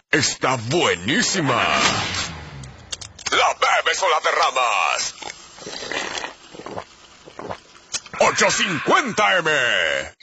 está buenísima. ¿La bebes o la derramas? 850M.